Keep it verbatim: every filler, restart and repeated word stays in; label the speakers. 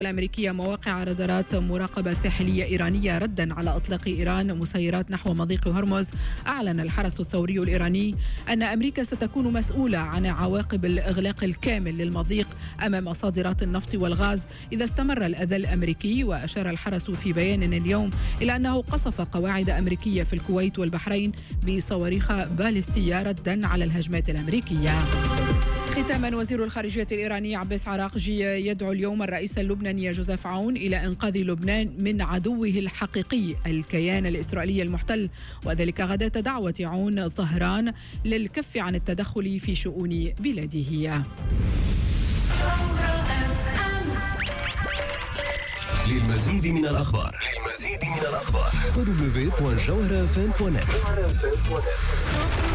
Speaker 1: الأمريكية مواقع رادارات مراقبة ساحلية إيرانية ردا على إطلاق إيران مسيرات نحو مضيق هرمز. أعلن الحرس الثوري الإيراني أن أمريكا ستكون مسؤولة عن عواقب الإغلاق الكامل للمضيق أمام صادرات النفط والغاز إذا استمر الأذى الأمريكي. وأشار الحرس في بيان اليوم إلى أنه قصف قواعد أمريكية في الكويت والبحرين بصواريخ باليستية ردا على الهجمات الأمريكية. ختاما، وزير الخارجية الإيراني عباس عراقجي يدعو اليوم الرئيس اللبناني جوزيف عون إلى إنقاذ لبنان من عدوه الحقيقي الكيان الإسرائيلي المحتل، وذلك غداة دعوة عون ظهران للكف عن التدخل في شؤون بلاده.
Speaker 2: للمزيد من الأخبار للمزيد من الأخبار دبليو دبليو دبليو دوت جوهرة إف إم دوت نت.